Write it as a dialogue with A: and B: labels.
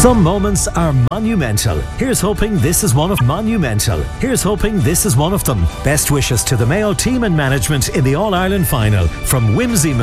A: Some moments are monumental. Here's hoping this is one of them. Best wishes to the Mayo team and management in the All-Ireland final from Whimsy